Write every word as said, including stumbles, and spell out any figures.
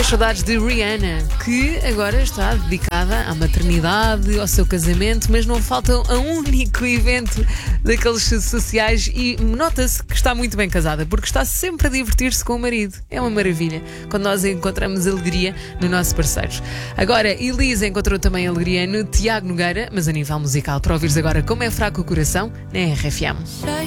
Muitas saudades de Rihanna, que agora está dedicada à maternidade, ao seu casamento, mas não falta um único evento daqueles sociais e nota-se que está muito bem casada, porque está sempre a divertir-se com o marido. É uma maravilha quando nós encontramos alegria no nosso parceiro. Agora, Elisa encontrou também alegria no Tiago Nogueira, mas a nível musical. Para ouvires agora Como é Fraco o Coração, na R F M.